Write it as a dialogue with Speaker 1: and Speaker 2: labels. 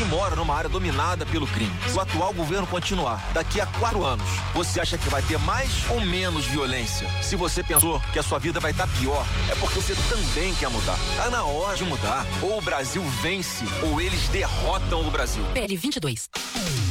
Speaker 1: que mora numa área dominada pelo crime. Se o atual governo continuar, daqui a 4 anos, você acha que vai ter mais ou menos violência? Se você pensou que a sua vida vai estar pior, é porque você também quer mudar. Tá na hora de mudar. Ou o Brasil vence, ou eles derrotam o Brasil.
Speaker 2: PL 22.